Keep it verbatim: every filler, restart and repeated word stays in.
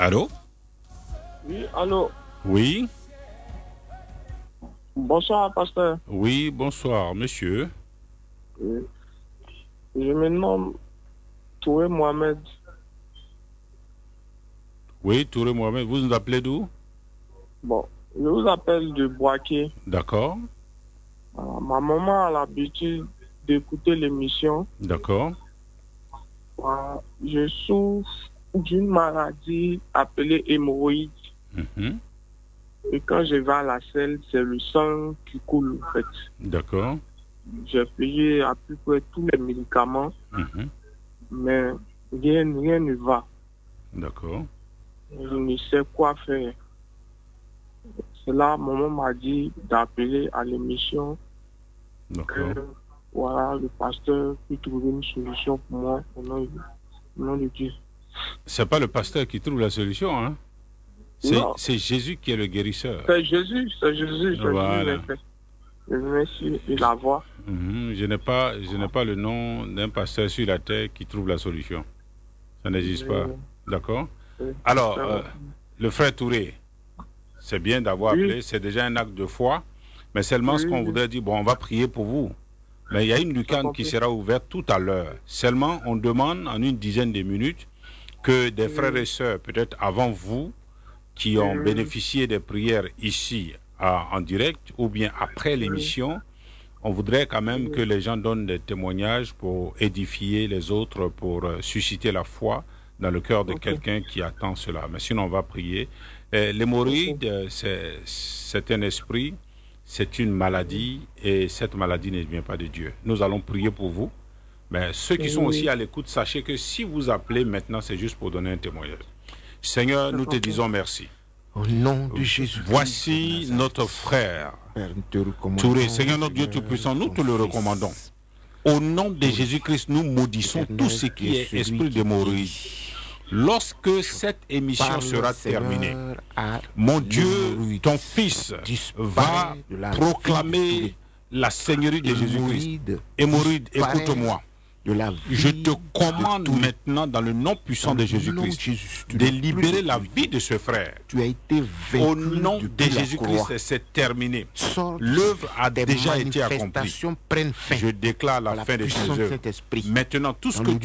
Allô? Oui, allô? Oui? Bonsoir, pasteur. Oui, bonsoir, monsieur. Oui. Je me nomme Touré Mohamed. Oui, Touré Mohamed, vous nous appelez d'où? Bon, je vous appelle de Boaké. D'accord, Euh, ma maman a l'habitude d'écouter l'émission. d'accord, Euh, je souffre d'une maladie appelée hémorroïde. mhm, Et quand je vais à la selle, c'est le sang qui coule, en fait. d'accord, J'ai payé à peu près tous les médicaments, mhm, mais rien, rien ne va. d'accord, Je ne sais quoi faire. C'est là, maman m'a dit d'appeler à l'émission d'accord. que voilà, le pasteur peut trouver une solution pour moi au nom de, au nom de Dieu. C'est pas le pasteur qui trouve la solution, hein? C'est, Non, c'est Jésus qui est le guérisseur. c'est Jésus, c'est Jésus, c'est Voilà. Jésus. Je venais sur la voix. Mhm, Je n'ai pas, je n'ai pas le nom d'un pasteur sur la terre qui trouve la solution. Ça n'existe pas. D'accord? Alors, euh, le frère Touré, c'est bien d'avoir Oui. appelé, c'est déjà un acte de foi, mais seulement ce Oui, qu'on oui. voudrait dire, bon, on va prier pour vous. Mais il y a une lucarne qui compris. sera ouverte tout à l'heure. Seulement, on demande en une dizaine de minutes que des frères et sœurs, peut-être avant vous, qui ont Oui. bénéficié des prières ici à- en direct, ou bien après l'émission, on voudrait quand même que les gens donnent des témoignages pour édifier les autres, pour euh, susciter la foi dans le cœur de Ok. quelqu'un qui attend cela. Mais sinon, on va prier. Euh, L'hémorroïde, euh, c'est, c'est un esprit, c'est une maladie, et cette maladie ne vient pas de Dieu. Nous allons prier pour vous. Mais ceux qui sont aussi à l'écoute, sachez que si vous appelez maintenant, c'est juste pour donner un témoignage. Seigneur, nous te disons merci. Au nom de Jésus. Voici notre frère Touré. Seigneur notre Dieu Tout-Puissant, nous te le recommandons. Au nom de Jésus-Christ, nous maudissons tout ce qui est esprit d'hémorroïde. Lorsque cette émission sera terminée, mon Dieu, ton Fils va proclamer la Seigneurie de Jésus-Christ. Hémorroïde, écoute-moi. Je te commande maintenant dans le nom puissant de Jésus-Christ de libérer la vie de ce frère. Tu as été vaincu. Au nom de Jésus-Christ, c'est terminé. L'œuvre a déjà été accomplie. Je déclare la fin de ces œuvres. Maintenant, tout ce que